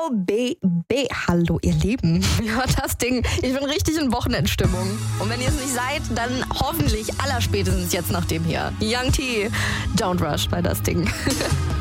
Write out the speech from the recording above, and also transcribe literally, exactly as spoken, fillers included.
B B. Hallo, ihr Lieben. Ja, das Ding. Ich bin richtig in Wochenendstimmung. Und wenn ihr es nicht seid, dann hoffentlich allerspätestens jetzt nach dem hier. Young T, Don't Rush bei das Ding.